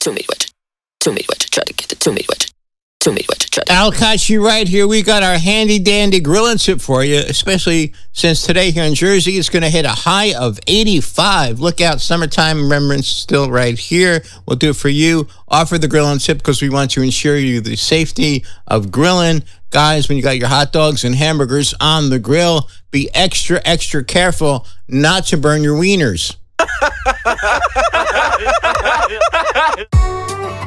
Al Kashi right here. We got our handy dandy grilling tip for you, especially since today here in Jersey it's going to hit a high of 85. Look out, summertime remembrance still right here. We'll do it for you. Offer the grilling tip because we want to ensure you the safety of grilling. Guys, when you got your hot dogs and hamburgers on the grill, be extra, extra careful not to burn your wieners.